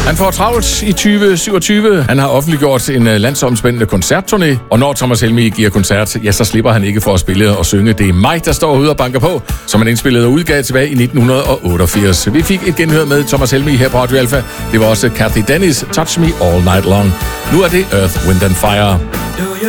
Han får travlt i 2027. Han har offentliggjort en landsomspændende koncertturné, og når Thomas Helmig giver koncert, ja, så slipper han ikke for at spille og synge. Det er mig, der står ude og banker på, som han indspillede og udgav tilbage i 1988. Vi fik et genhør med Thomas Helmig her på Radio Alpha. Det var også Kathy Dennis, Touch Me All Night Long. Nu er det Earth, Wind and Fire.